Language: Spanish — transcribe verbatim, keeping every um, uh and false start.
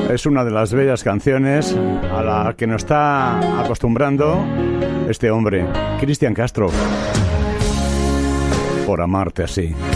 Es una de las bellas canciones a la que nos está acostumbrando este hombre, Cristian Castro. Por amarte así.